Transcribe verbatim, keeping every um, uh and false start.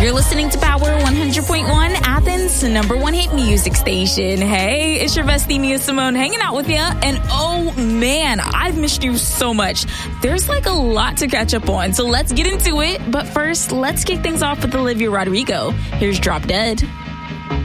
You're listening to Power one hundred point one, Athens' number one hit music station. Hey, it's your bestie Mia Simone hanging out with you. And oh man, I've missed you so much. There's like a lot to catch up on, so let's get into it. But first, let's kick things off with Olivia Rodrigo. Here's Drop Dead.